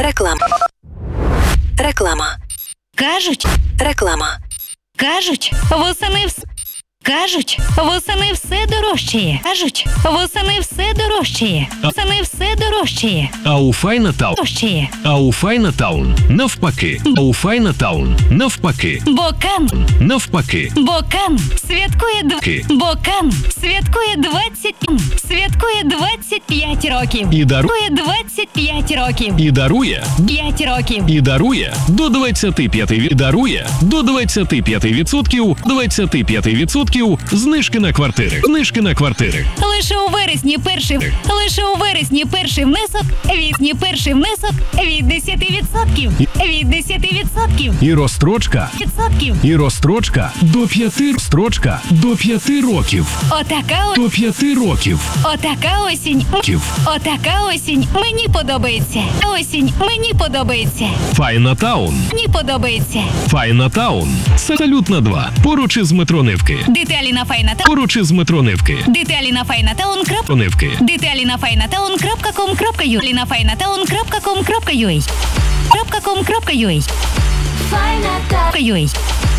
Реклама. Реклама. Кажуть. Реклама. Кажуть, восени все дорожчає. Кажуть, восени все дорожчає. Восени все дорожчає. А у Файнатаун. Дорожчає. А у Файнатаун навпаки. А у Файнатаун навпаки. Бокан. Навпаки. Бокан святкує Ки. Бокан святкує 25 років. І дарує. Святкує 25 років. І дарує. 5 років. І дарує до 25. І дарує до 25%. 25% знижки на квартири. Знижки на квартири. Лише у вересні перший внесок від 10%. Від 10%. І розстрочка. І розстрочка до 5 років. Отака До 5 років. Отака осінь мені подобається. Файнатаун. Мені подобається. Файнатаун. Салют на 2. Поруч із метро Невки. Деталі на Файнатаун. Поруч із метро Невки. Деталі на Файнатаун. Невки. Деталі на Файнатаун.com.ua. На Файнатаун.com.ua.